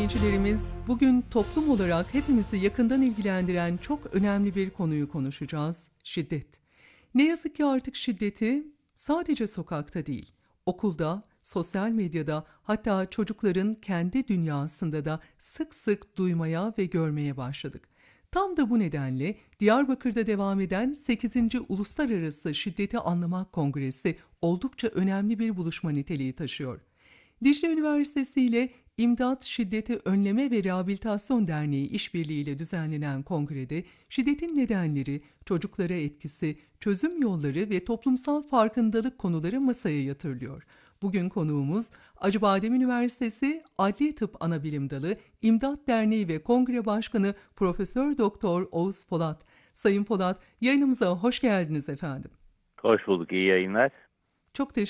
dinleyicilerimiz, bugün toplum olarak hepimizi yakından ilgilendiren çok önemli bir konuyu konuşacağız: şiddet. Ne yazık ki artık şiddeti sadece sokakta değil, okulda, sosyal medyada, hatta çocukların kendi dünyasında da sık sık duymaya ve görmeye başladık. Tam da bu nedenle Diyarbakır'da devam eden 8. Uluslararası Şiddeti Anlamak Kongresi oldukça önemli bir buluşma niteliği taşıyor. Dicle Üniversitesi ile İmdat Şiddeti Önleme ve Rehabilitasyon Derneği işbirliğiyle düzenlenen kongrede şiddetin nedenleri, çocuklara etkisi, çözüm yolları ve toplumsal farkındalık konuları masaya yatırılıyor. Bugün konuğumuz Acıbadem Üniversitesi Adli Tıp Anabilim Dalı İmdat Derneği ve Kongre Başkanı Profesör Doktor Oğuz Polat. Sayın Polat, yayınımıza hoş geldiniz efendim. Hoş bulduk, iyi yayınlar. Çok